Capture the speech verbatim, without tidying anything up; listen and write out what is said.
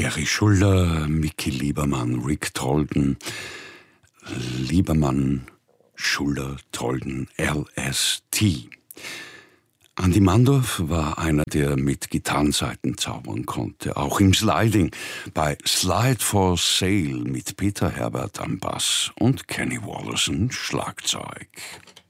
Gerry Schuller, Micky Liebermann, Rick Tolden, Liebermann, Schuller, Tolden, L S T. Andy Mandorf war einer, der mit Gitarrenseiten zaubern konnte, auch im Sliding, bei Slide for Sale mit Peter Herbert am Bass und Kenny Wollesen Schlagzeug.